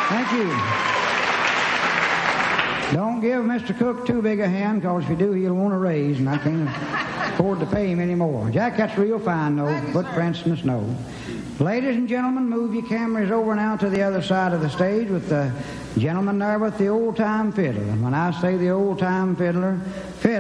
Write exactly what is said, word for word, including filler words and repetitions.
Thank you. Don't give Mister Cook too big a hand, because if you do, he'll want a raise, and I can't afford to pay him anymore. Jack, that's real fine, though. Footprints in the snow. Ladies and gentlemen, move your cameras over now to the other side of the stage with the gentleman there with the old-time fiddle. And when I say the old-time fiddler, fiddle